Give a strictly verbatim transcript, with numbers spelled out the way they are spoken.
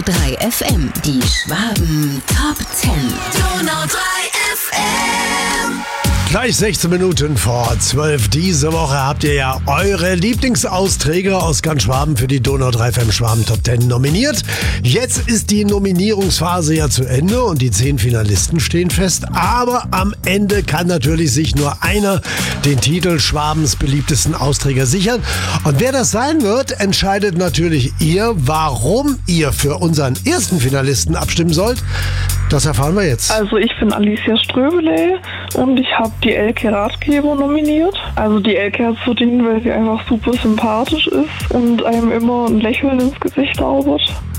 drei F M. Die Schwaben Top zehn. Donau drei F M. Gleich sechzehn Minuten vor zwölf. Diese Woche habt ihr ja eure Lieblingsausträger aus ganz Schwaben für die Donau drei F M Schwaben Top zehn nominiert. Jetzt ist die Nominierungsphase ja zu Ende und die zehn Finalisten stehen fest. Aber am Ende kann natürlich sich nur einer den Titel Schwabens beliebtesten Austräger sichern. Und wer das sein wird, entscheidet natürlich ihr. Warum ihr für unseren ersten Finalisten abstimmen sollt, das erfahren wir jetzt. Also ich bin Alicia Ströbele und ich habe die Elke Ratgeber nominiert. Also die Elke hat so den, weil sie einfach super sympathisch ist und einem immer ein Lächeln ins Gesicht zaubert.